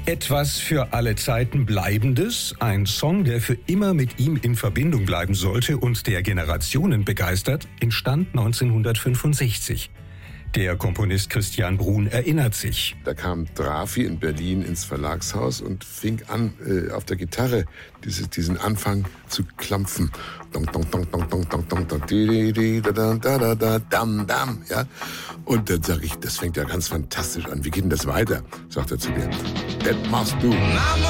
Etwas für alle Zeiten Bleibendes, ein Song, der für immer mit ihm in Verbindung bleiben sollte und der Generationen begeistert, entstand 1965. Der Komponist Christian Bruhn erinnert sich. Da kam Drafi in Berlin ins Verlagshaus und fing an, auf der Gitarre diesen Anfang zu klampfen. Ja? Und dann sage ich, das fängt ja ganz fantastisch an. Wie geht denn das weiter? Sagt er zu mir. Das machst du.